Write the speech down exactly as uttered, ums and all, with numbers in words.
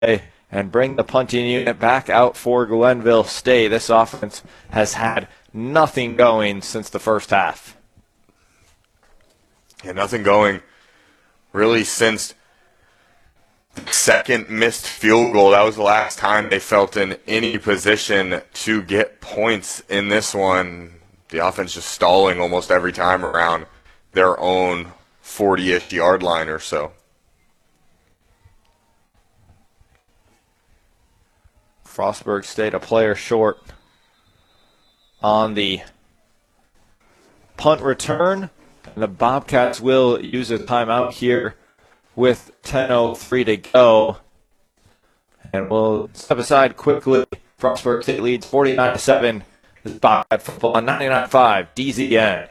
and bring the punting unit back out for Glenville State. This offense has had nothing going since the first half. Yeah, nothing going really since the second missed field goal. That was the last time they felt in any position to get points in this one. The offense just stalling almost every time around their own forty-ish yard line or so. Frostburg State a player short on the punt return. And the Bobcats will use a timeout here with ten oh three to go. And we'll step aside quickly. Frostburg State leads forty-nine to seven. This is Bobcat football on ninety-nine point five D Z N.